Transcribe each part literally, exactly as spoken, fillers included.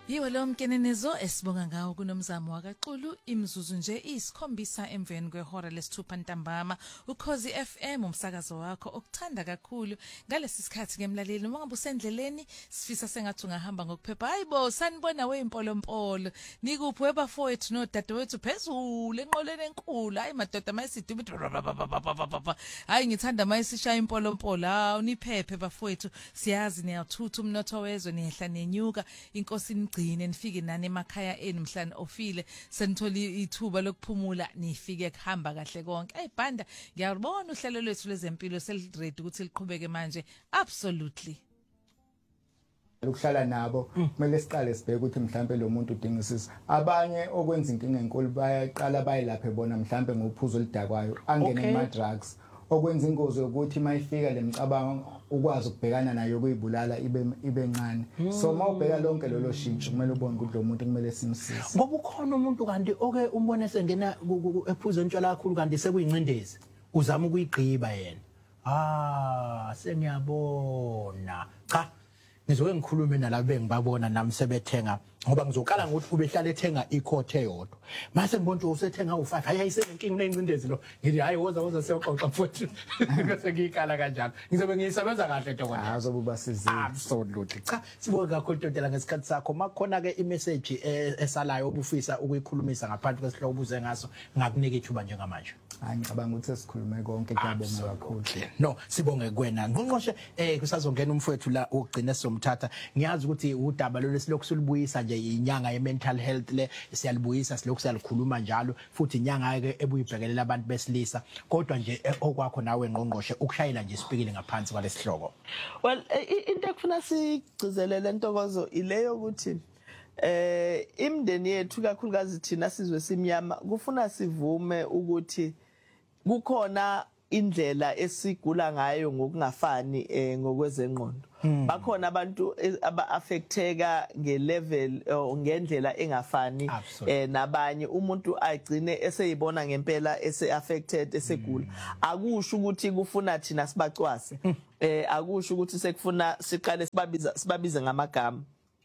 Yiwe lo mkenenezo esibonga ngawo kunomzamo wakaXulu imzuzu nje isikhombisa emveni kwehora lesithupha ntambama uKhozi F M umsakazo wakho okuthanda kakhulu ngalesi sikhathi kemlaleli uma ngabe usendleleni sifisa sengathi ungahamba ngokuphepha hayibo sanibona weimpolompolo nikuphi webafowethu nodadewethu phezulu enqoleni enkulu hayi madoda mayisidubi hayi ngithanda mayisishaya impolompolo hawu niphephe bafowethu siyazi niyathutha umnotho wezwe niyehla nenyuka inkosi gcine nifike nani emakhaya enu mhlanje ofile senitholi ithuba lokuphumula nifike kuhamba kahle konke hey banda ngiyabona uhlelo lwethu lezempilo seliready ukuthi liqhubeke manje absolutely ukuhlala nabo kumele siqale sibheke ukuthi mhlambe lo muntu udinga isizwe abanye okwenza inkinga enkulu bayaqala bayilaphe bona mhlambe ngophuzo lidakwayo angene ema drugs okwenza ingozi ukuthi mayifika lemcabango ukwazi ukubhekana nayo kuyibulala ibe ibe encane so mawubheka lonke lolo shintsho kumele ubone ukuthi lo muntu kumele simsize ngoba ukhona umuntu kanti oke umbone sengena ephuzo ntshwala kakhulu kanti sekuyincindezi uzama ukuyigqiba yena ah sengiyabona cha ngizoke ngikhulume nalabo engibabona nami sebethenga ngoba ngizokala ngokuthi ubehlala ethenga ikhothe yodwa mase ngibona ukuthi usethenga u5 hayi ayisenenkingi nencindezi lo ngithi hayi woza woza siyoxoxa futhi bese ngikala kanjalo ngizobe ngiyisebenza kahle dokotela hazo bubasize absolutely cha sibonke kakhulu dokotela ngesikhathi sakho makhona ke imessage esalayo obufisa ukuyikhulumisa ngaphansi kwesihloko ubuze ngaso ngakunika ithuba njengamanje hayi ngicabanga ukuthi sikhulume konke kuyabonga kakhulu no sibonge kuwena ngqongqoshe eh kusazongena umfowethu la ugcina somthatha ngiyazi ukuthi udaba lo lesilokhu silibuyisa nje inyanga ye mental health le siyalibuyisa silokhu siyalikhuluma njalo futhi inyanga ke ebuyibhekelela abantu besilisa kodwa nje okwakho nawe ngqongqoshe ukushayela nje sipikile ngaphansi kwalesihloko well into ekufuna sigcizelele Ntokozo ileyo ukuthi eh imndeni yethu kakhulukazi thina sizwe simnyama kufuna sivume ukuthi kukhona indlela esigula ngayo ngokungafani eh ngokwezengqondo bakhona abantu aba affecteka ngelevel ngendlela engafani eh nabanye umuntu agcine eseyibona ngempela ese affected esegula akusho ukuthi kufuna thina sibacwase eh akusho ukuthi sekufuna siqale sibabiza sibabize ngamagama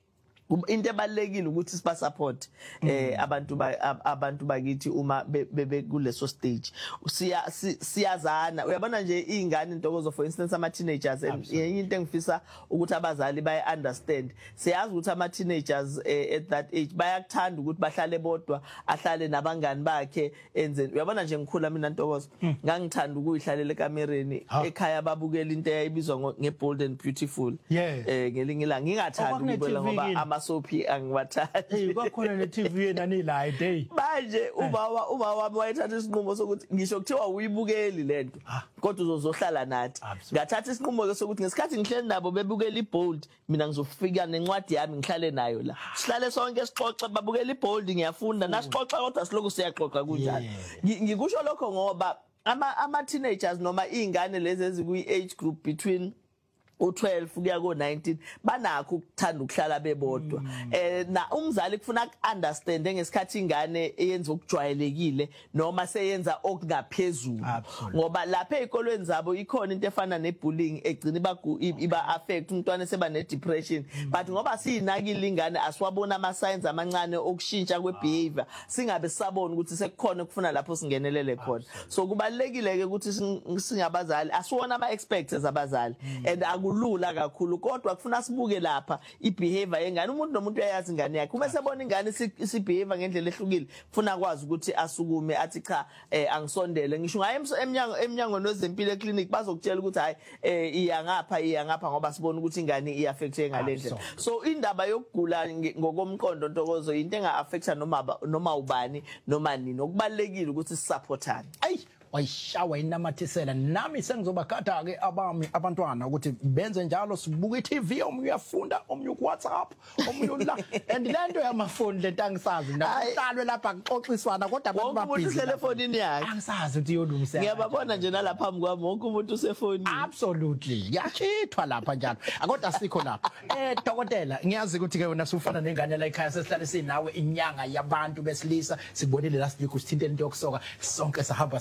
into ebalekile ukuthi siba support eh abantu abantu bakithi uma bebe kuleso stage siya siyazana uyabona nje izingane Ntokozo for instance ama teenagers into engifisa ukuthi abazali baye understand siyazi ukuthi ama teenagers at that age bayakuthanda ukuthi bahlale bodwa ahlale nabangani bakhe enzeni uyabona nje ngikhula mina Ntokozo ngangithanda ukuyihlalela ekamereni ekhaya babukela into eyayibizwa ngeBold and Beautiful eh ngelinye ilanga ngingathandi ukubona ngoba sopi angiwathanda hey kwakhona le T V yena ni la day manje ubaba ubaba wami wayethatha isinqumo sokuthi ngisho kuthiwa uyibukeli lento kodwa uzozohlala nathi ngathatha isinqumo ke sokuthi ngesikhathi ngihleli nabo bebukela iBold mina ngizofika nencwadi yami ngihlale nayo la sihlale sonke sixoxe babukela iBold ngiyafunda nasixoxa kodwa siloku siyaxoxa kunjalo ngikusho lokho ngoba ama ama teenagers noma izingane lezi ezikuyi age group between u twelve kuya ko nineteen banakho ukuthanda ukuhlala bebodwa eh na umzali kufuna understand ngesikhathi ingane eyenza ukujwayelekile noma seyenza okungaphezulu ngoba lapha ezikolweni zabo ikhona into efana nebullying egcina iba affect umntwana seba ne depression but ngoba siyinakile ingane asiwabona ama signs amancane okushintsha kwebehavior singabe sabona ukuthi sekukhona ukufuna lapho singenelele khona so kubalekile ke ukuthi singabazali asiwona ama expects abazali and kulula kakhulu kodwa kufuna sibuke lapha ibehavior yengane umuntu nomuntu uyayazi ingane yakhe uma sebona ingane isibehavior ngendlela ehlukile kufuna kwazi ukuthi asukume athi cha angisondele ngisho ngaye eminyango eminyango nozempilo eclinic bazokutshela ukuthi hayi iya ngapha iya ngapha ngoba sibona ukuthi ingane iaffecthe ngalendlela so indaba yokugula ngokomqondo Ntokozo into enga affecta noma noma ubani noma nini okubalekile ukuthi sisupportane ayi wayishawa inamathisela nami sengizobakhatha ke abami abantwana ukuthi benze njalo sibuka iT V omunye uyafunda omunye ku WhatsApp omunye la and lento yamafoni lento angisazi nakuhlalwe lapha kuxoxiswana kodwa abantu babhizi umuntu telefonini yakhe angisazi ukuthi yolungisa ngiyababona nje nalapha phambi kwami wonke umuntu usefonini absolutely yachithwa lapha njalo akodwa sikho lapha eh dokotela ngiyazi ukuthi ke wena sufana nengane la ekhaya sesihlale sinawe inyanga yabantu besilisa sikubonile last week usithintela into yokusoka sonke sahamba sawa soka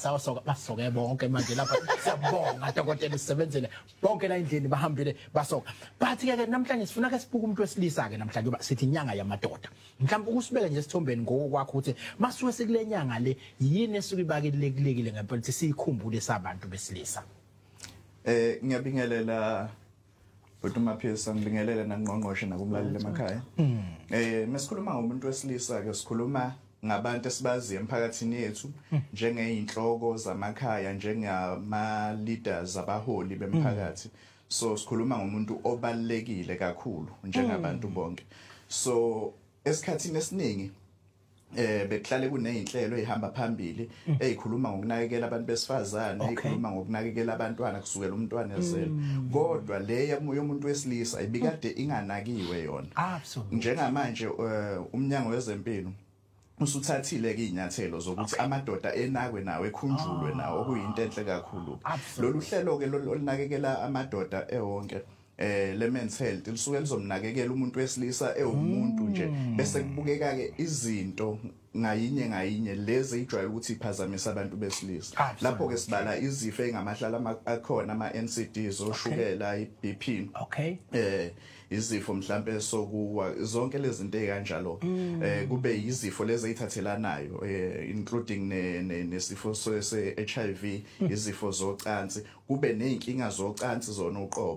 basoke bonke manje lapha siyabonga dokotela sisebenzele bonke la endlini bahambile basoka but ke namhlanje sifuna ke sibuke umuntu wesilisa ke namhlanje kuba sithi inyanga yamadoda mhlawumbe ukusibeka nje sithombeni ngokwakho ukuthi masuke sikule nyanga le yini esuke ibakelekilekile ngempela ukuthi sikhumbule sabantu besilisa. Eh ngiyabingelela Bhuti Maphisa ngibingelela nangqongqoshe nakumlaleli emakhaya. Eh mesikhuluma ngomuntu wesilisa ke sikhuluma ngabantu esibazi emphakathini yethu njengeyinhloko zamakhaya njengama leaders abaholi bemphakathi. So sikhuluma ngomuntu obalekile kakhulu njengabantu bonke. So esikhathini esiningi eh bekuhlale kuneyinhlelo ezihamba phambili ezikhuluma ngokunakekela abantu besifazane ezikhuluma ngokunakekela abantwana kusukela umntwana ezelwe kodwa le yomuntu wesilisa ibikade inganakiwe yona njengamanje umnyango wezempilo usuthathile ke inyathelo zokuthi amadoda enakwe nawe ekhunjulwe nawo okuyinto enhle kakhulu lolu hlelo ke olunakekela amadoda ewonke eh le men's health lisuke lizomnakekela umuntu wesilisa ewumuntu nje bese kubukeka ke izinto ngayinye ngayinye lezi ejwayele ukuthi iphazamisa abantu besilisa lapho ke sibala izifo engamahlala akhona ama N C Ds oshukela iB P okay eh izifo mhlambe sokuwa zonke lezi zinto ezikanjalo eh kube izifo lezi ezithathelanayo eh including ne nesifo se H I V izifo zocansi kube nezinkinga zocansi zona uqobo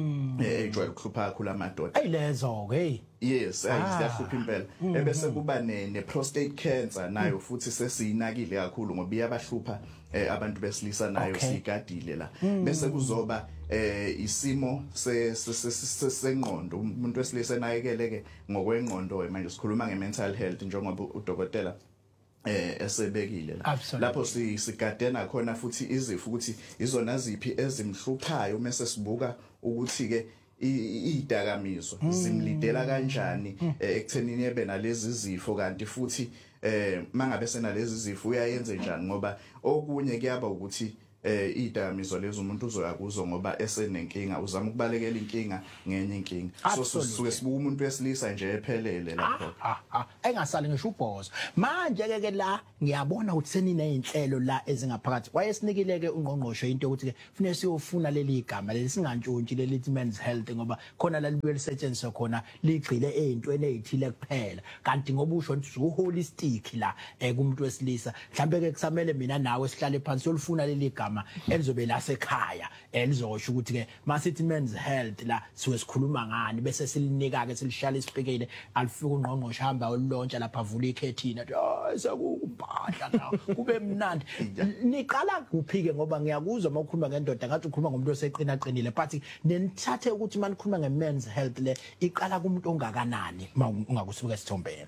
eh ejwayele ukuhlupha kakhulu amadoda ayilezo hey yes ayihlupha impela ebese kuba ne ne prostate cancer nayo futhi sesiyinakile kakhulu ngoba iyabahlupha abantu besilisa nayo sigadile la bese kuzoba eh isimo se sengqondo umuntu wesilisa enakekeleke ngokwengqondo manje sikhuluma ngemental health njengoba udokotela eh esebekile la lapho sigadena khona futhi izifo ukuthi izona ziphi ezimhluphayo mase sibuka ukuthi ke idakamizwa zimlidela kanjani ekuthenini ebe nalezi zifo kanti futhi eh mangabe sena lezi zifo uyayenze njani ngoba okunye kuyaba ukuthi eh idakamizwa lezo umuntu uzoyakuzo ngoba esenenkinga uzama ukubalekela inkinga ngenye inkinga so suke sibuka umuntu wesilisa nje ephelele lapho ah engasali ngisho ubhozo manje ke ke la ngiyabona ukuthi senine inhlelo la ezingaphakathi wayesinikile ke ungqongqosho into ukuthi ke kufanele siyofuna leli gama leli singantshontshi leli men's health ngoba khona la libuye lisetshenziswe khona ligcile ezintweni ezithile kuphela kanti ngoba usho ukuthi uholistic la kumuntu wesilisa mhlambe ke kusamele mina nawe sihlale phansi solufuna leli gama elizobe lasekhaya elizosho ukuthi ke masithi men's health la siwe sikhuluma ngani bese silinika ke silishala isibhekile alifika ungqongqosho hamba olontsha lapha avula ikhethini athi hayi sekumbhadla nawo kube mnandi niqala kuphike ngoba ngiyakuzwa mawukhuluma ngendoda ngathi ukhuluma ngomuntu oseqina qinile but nenithathe ukuthi manikhuluma ngemen's health le iqala kumuntu ongakanani ungakusuka esithombeni.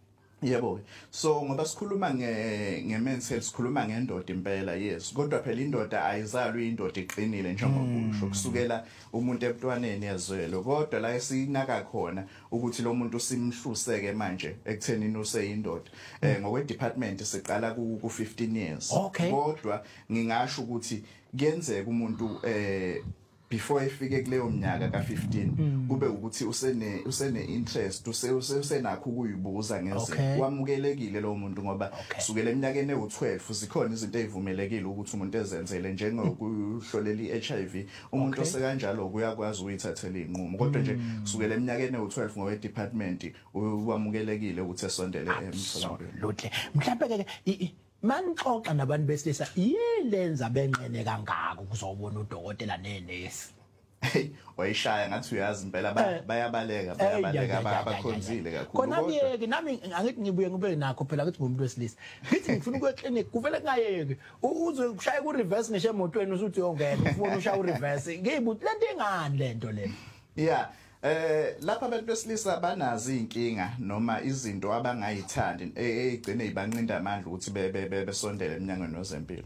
Yebo so ngoba sikhuluma nge ngemen's health sikhuluma ngendoda impela yes kodwa phela indoda ayizalwe indoda iqinile njengoba usho kusukela umuntu ebuntwaneni yazwelo kodwa la esinaka khona ukuthi lo muntu simhluseke manje ekuthenini useyindoda eh ngokwe department siqala ku fifteen years kodwa ngingasho ukuthi kuyenzeka umuntu eh before efike kuleyo mnyaka ka fifteen kube ukuthi usene usene interest usenakho ukuyibuza ngeze wamukelekile lo muntu ngoba sukela eminyakeni ewu twelve zikhona izinto ezivumelekile ukuthi umuntu ezenzele njengokuhlolela iH I V umuntu osekanjalo kuyakwazi ukuyithathela inqumo kodwa nje sukela eminyakeni ewu twelve ngowe department wamukelekile ukuthi esondele emtholampilo mhlawumbe ke manixoxa nabantu besilisa yilenza benqene kangaka ukuzobona udokotela nenesi hey wayishaya ngathi uyazi impela bayabaleka bayabaleka abakhonzile kakhulu kodwa konake nami angithi ngibuye ngibe nakho phela ukuthi umuntu wesilisa ngithi ngifuna ukuya clinic kuvele kungayeki uze kushaya ku reverse ngisho emotweni usuthi uyongena ufuna ushaya u reverse ngibuthi lento engani lento lena yeah Eh lapha abantu besilisa banazi inkinga noma izinto abangayithandi egcine ibanqinda amandla ukuthi bebe besondele eminyangweni wezempilo.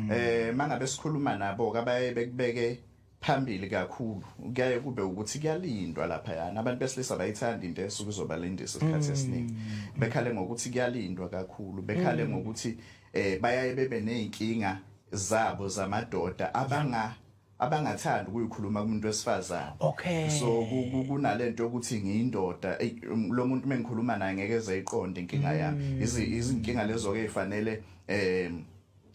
Eh mangabe sikhuluma nabo kabaye bekubeke phambili kakhulu kuyaye kube ukuthi kuyalindwa lapha yana abantu besilisa bayithanda into esuku izobalindisa isikhathi esiningi bekhale ngokuthi kuyalindwa kakhulu bekhale ngokuthi eh bayaye bebe nezinkinga zabo zamadoda abanga abangathanda ukuyikhuluma kumuntu wesifazane so kunalento ukuthi ngiyindoda lo muntu mengikhuluma naye ngeke ezeyiqonde inkinga yami izinkinga lezo ke ifanele eh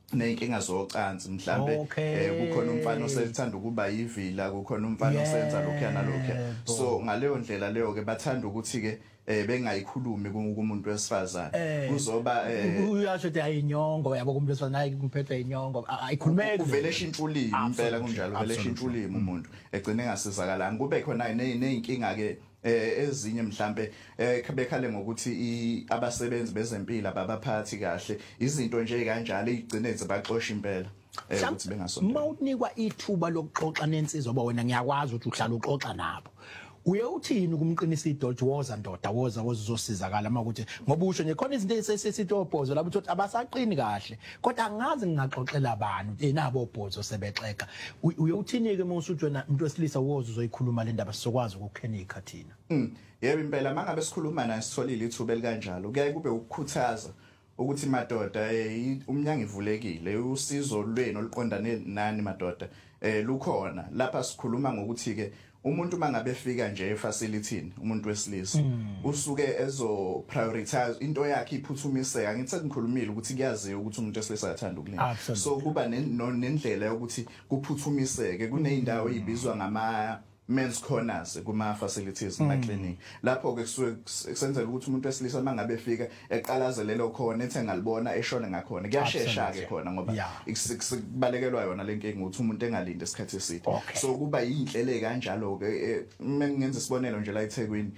neyinkinga zocansi mhlambe Okay. kukhona umfana osethanda ukuba yivila kukhona umfana osenza lokho nalokho so ngaleyo ndlela leyo ke bathanda ukuthi ke eh bengayikhulumi kumuntu wesifazane kuzoba uyasho ukuthi ayinyongo yabo kumuntu wesifazane hayi kumphethe inyongo ayikhulumeki uvele eshintsha ulimi impela kunjalo uvele eshintsha ulimi umuntu egcine engasizakalanga kube khona neyinkinga ke ezinye mhlambe bekhale ngokuthi abasebenzi bezempilo ababaphathi kahle izinto nje kanjalo igcine zibaxosha impela ukuthi bengasondela mawunikwa ithuba lokuxoxa nensizwa oba wena ngiyakwazi ukuthi uhlala uxoxa nabo uye uthini kumqinisa idolji woza ndoda woza wozosizakala makuthi ngoba usho nje khona izinto esesithi obhozo lapho uthi abasaqini kahle kodwa angazi ngingaxoxela abantu enabo obhozo sebexeka uye uthini ke mawusuthi wena umuntu wesilisa woza uzoyikhuluma le ndaba sizokwazi ukukhenika thina mm yebo impela mangabe sikhuluma naye sitholile ithuba elikanjalo kuyaye kube ukukhuthaza ukuthi madoda umnyango ivulekile usizo lwenu oluqondane nani madoda eh lukhona lapha sikhuluma ngokuthi ke umuntu mangabe efika nje efacility umuntu wesilisa usuke ezo prioritize into yakhe iphuthumiseka ngithi ngikhulumile ukuthi kuyaziwa ukuthi umuntu wesilisa ayathanda ukulinda so kuba nendlela yokuthi kuphuthumiseke kuneyindawo ezibizwa ngama men's corners kuma facilities kuma clinic lapho ke kusuke kusenzela ukuthi umuntu wesilisa mangabe efika eqalazelelo khona ethe ngalibona eshone ngakhona kuyashesha ke khona ngoba ikubalekelwa yona lenkinga ukuthi umuntu engalinde isikhathi eside so kuba yinhlele kanjalo ke mengenza isibonelo nje la eThekwini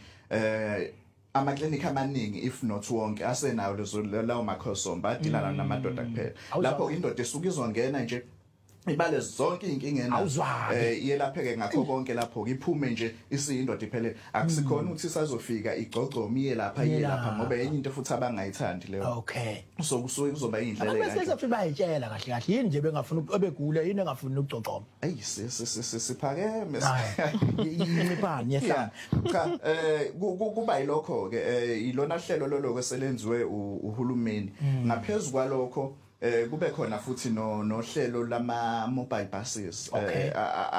eh ama clinic amaningi if not wonke asenayo lezo lawo makhosomba adilana namadoda kuphela lapho indoda esuke izongena nje ibale zonke inkinga ena eh iyelapheke ngakho konke lapho iphume nje isiyindoda iphele akusikhona ukuthi isazofika igcogcoma iye lapha iye lapha ngoba enye into futhi abangayithandi leyo okay so kusuke kuzoba indlela kanje bese futhi bayitshela kahle kahle yini nje bengafuna ubegule yini engafuni ukugcogcoma ayi siphakeme imiphani yesana cha eh kuba yilokho ke ilona hlelo loloko selenziwe uhulumeni ngaphezulu kwalokho eh kube khona futhi no nohlelo lama mobile buses eh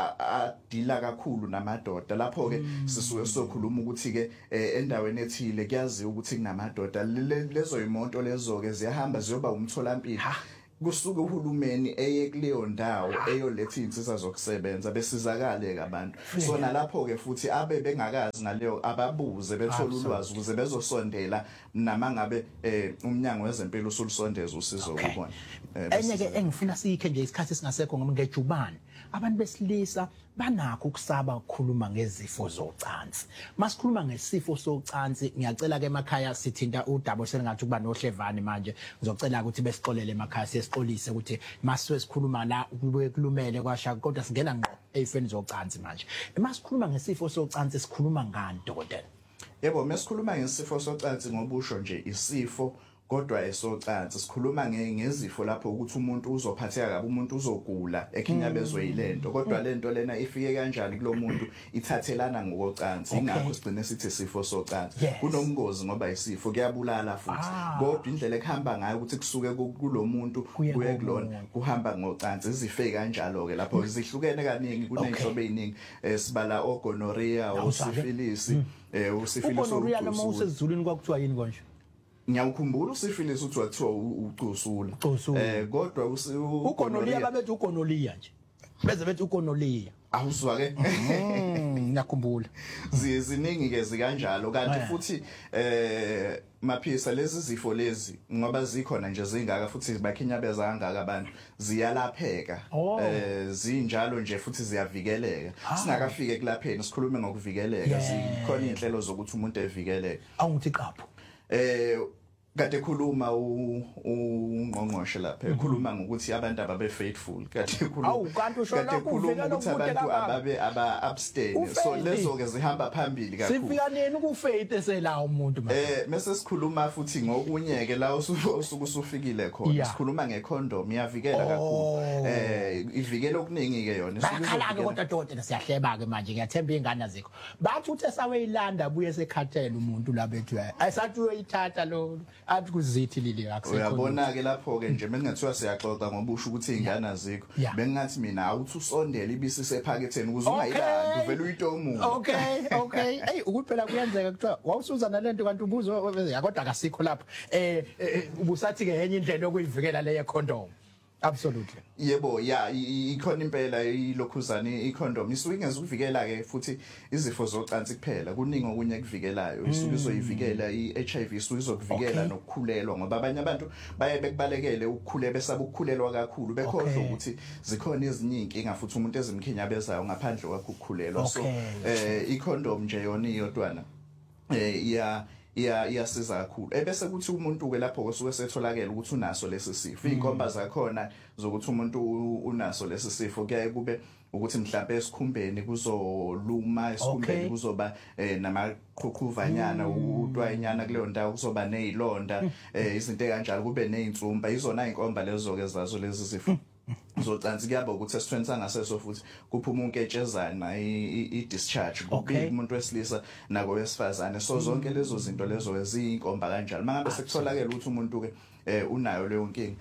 adila kakhulu namadoda lapho ke sisuke sokhuluma ukuthi ke endaweni ethile kuyaziwa ukuthi kunamadoda lezo imoto lezo ke ziyahamba ziyoba umtholampilo kusuke uhulumeni eye kuleyo ndawo eyoletha insizwa zokusebenza besizakale ke abantu so nalapho ke futhi abe bengakazi ngaleyo ababuze bethola ulwazi ukuze bezosondela namangabe umnyango wezempilo usulusondeza usizo kubona enye ke engifuna sikhe nje isikhathi singasekho ngoba ngejubane abantu besilisa banakho ukusaba ukukhuluma ngezifo zocansi masikhuluma ngesifo socansi ngiyacela ke emakhaya sithinta udaba selingathi kuba nohlevani manje ngizocela ukuthi besixolele emakhaya sesixolise ukuthi maswe sikhuluma la kube kulumele kwasha kodwa singena ngqo ezifeni zocansi manje masikhuluma ngesifo socansi sikhuluma ngani dokotela yebo mesikhuluma ngesifo socansi ngobusho nje isifo kodwa esocansi sikhuluma ngezifo lapho ukuthi umuntu uzophatheka kabi umuntu uzogula ekhinyabezwe yilento kodwa lento lena ifike kanjani kulomuntu ithathelana ngokocansi ingakho sigcine sithi isifo socansi kunomngozi ngoba isifo kuyabulala futhi kodwa indlela ekhamba ngayo ukuthi kusuke kulomuntu kuye kulona kuhamba ngocansi izife kanjalo ke lapho zihlukene kaningi kuneyinhlobo eziningi sibala ogonorrhea usifilisi eh usifilisi ogonorrhea noma usezulwini kwakuthiwa yini konje ngiyakukhumbula usifilisi uthi wathiwa ucusula eh kodwa ugonorrhea babethi ugonorrhea nje beze bethi ugonorrhea awuzwa ke ngiyakhumbula ziziningi ke zikanjalo kanti futhi eh maphisa lezi zifo lezi ngoba zikhona nje zingaka futhi bakhinyabeza kangaka abantu ziyalapheka eh zinjalo nje futhi ziyavikeleka singakafike kulapheni sikhulume ngokuvikeleka zikhona inhlelo zokuthi umuntu evikeleke awungithi qapho eh kade khuluma ungqongqoshe lapha ekhuluma ngokuthi abantu ababe faithful kade khuluma awu kanti usho la kuvika ukuthi abantu ababe aba abstain so lezo ke zihamba phambili kakhulu sifika nini ku faith esela umuntu manje eh mase sikhuluma futhi ngokunyeke la usuke usufikile khona sikhuluma ngecondom iyavikela kakhulu eh ivikela okuningi ke yona bakhala ke kodwa dokotela siyahleba ke manje ngiyathemba ingane azikho bathi uthe saweyilanda buye sekhathela umuntu la bethu ayisathi uyithatha lo athi kuzithi lili akusekho uyabona ke lapho ke nje mengingathiwa siyaxoxa ngoba usho ukuthi izingane azikho bengathi mina awuthi usondele ibisi sephaketheni ukuze ungayilandi uvela uyitomuka okay okay hey ukuthi phela kuyenzeka kuthiwa wawusuza nalento kanti ubuzo kodwa akasikho lapho eh ubusathi ke enye indlela yokuyivikela le ye condom Absolutely. Yebo ya ikhona impela ilokhuzana icondom isuke ingezukuvikela ke futhi izifo zocansi kuphela kuningi okunye kuvikelayo isuke izoyivikela iH I V isuke izokuvikela nokukhulelwa ngoba abanye abantu baye bekubalekele ukukhulelwa besaba ukukhulelwa kakhulu bekhohlwa ukuthi zikhona ezinye inkinga futhi umuntu ezimkhinya bezayo ngaphandle kwakho ukukhulelwa so eh icondom nje yona iyodwana eh iya iya iyasiza kakhulu ebese kuthi umuntu ke lapho kusuke setholakala ukuthi unaso lesi sifo inkomba zakhona zokuthi umuntu unaso lesi sifo kuyaye kube ukuthi mhlawumbe esikhumbeni kuzoluma esikhumbeni kuzoba namaqhuqhuvanyana utwayinyana kuleyo ndawo kuzoba nezilonda izinto ekanjalo kube nezinsumpa izona inkomba lezo ke zazo lezi zifo zocansi kuyaba ukuthi esithweni sangaseso futhi kuphuma unketshezana i discharge kubili umuntu wesilisa nako wesifazane so zonke lezo zinto lezo eziyinkomba kanjalo mangabe sekutholakala ukuthi umuntu ke eh unayo leyo nkingi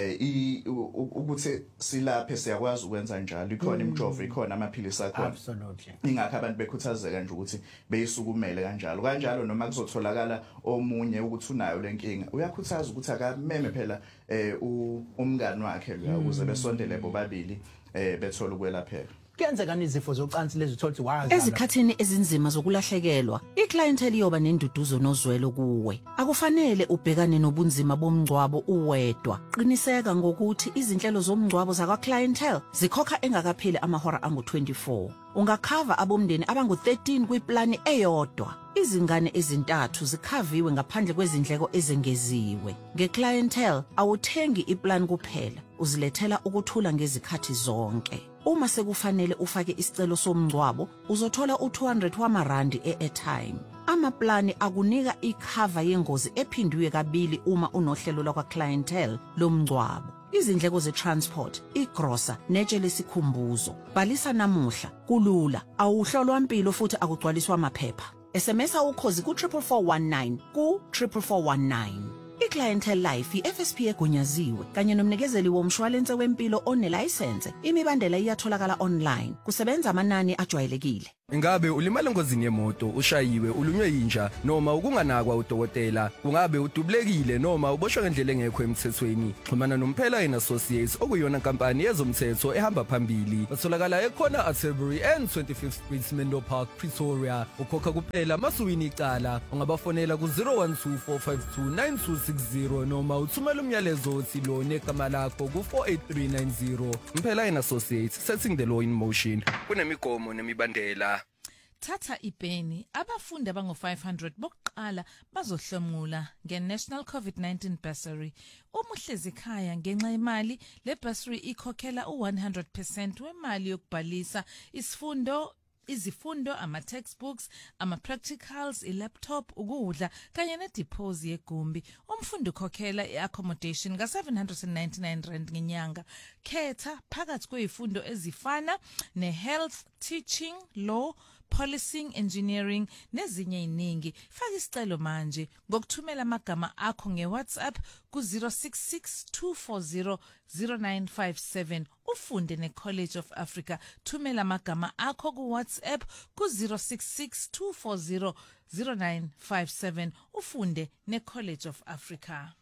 eh ukuthi silaphe siyakwazi ukwenza njalo ikhona imjovo ikhona amaphilisi akhona absolutely ingakho abantu bekhuthazeka nje ukuthi beyisukumele kanjalo kanjalo noma kuzotholakala omunye ukuthi unayo lenkinga uyakhuthaza ukuthi akameme phela eh umngani wakhe la ukuze besondele bobabili eh bethola ukwelapheka kuyenzeka izifo zocansi lezi uthola ukuthi wazi ezikhathini ezinzima zokulahlekelwa iclientele yoba nenduduzo nozwelo kuwe akufanele ubhekane nobunzima bomngcwabo uwedwa qiniseka ngokuthi izinhlelo zomngcwabo zakwa clientele zikhokha engakapheli amahora angu twenty-four ungakhava abomndeni abangu thirteen kwiplani eyodwa izingane ezintathu zikhaviwe ngaphandle kwezindleko ezengeziwe ngeclientele awuthengi iplan kuphela uzilethela ukuthula ngezikhathi zonke uma sekufanele ufake isicelo somngcwabo uzothola u two hundred wamarandi e-airtime amaplani akunika ikhava yengozi ephindwe kabili uma unohlelo lakwa clientele lomngcwabo izindleko ze-transport igrosa netshe lesikhumbuzo balisa namuhla kulula awuhlolwa impilo futhi akugcwaliswa amaphepha S M S ukhozi ku triple four one nine ku triple four one nine iClientele Life i-F S P egunyaziwe kanye nomnikezeli womshwalense wempilo onelicense imibandela iyatholakala online kusebenza amanani ajwayelekile Ingabe ulimala engozini yemoto ushayiwe ulunywe yinja noma ukunganakwa udokotela kungabe udubulekile noma uboshwe ngendlela engekho emthethweni xhumana nomphela and Associates okuyona inkampani yezomthetho ehamba phambili batholakala ekhona Atterbury and twenty-fifth Street Menlo Park Pretoria ukhokha kuphela masuwini icala ungabafonela ku zero one two four five two nine two six zero noma uthumela umyalezo othi lo negama lakho ku four eight three nine zero Mphela and Associates setting the law in motion kunemigomo nemibandela Thatha ipeni abafundi abango five hundred bokuqala bazohlomula ngeNational COVID nineteen Bursary umuhlezi ekhaya ngenxa imali le bursary ikhokhela u one hundred percent wemali yokubhalisa isifundo izifundo ama textbooks ama practicals ilaptop ukudla kanye ne deposit yegumbi umfundi ukhokhela iaccommodation ka seven hundred ninety-nine rand ngenyanga khetha phakathi kwezifundo ezifana ne health teaching law policing engineering nezinye iningi faka isicelo manje ngokuthumela amagama akho ngeWhatsApp ku zero six six two four zero zero nine five seven ufunde neCollege of Africa thumela amagama akho ku WhatsApp ku zero six six two four zero zero nine five seven ufunde neCollege of Africa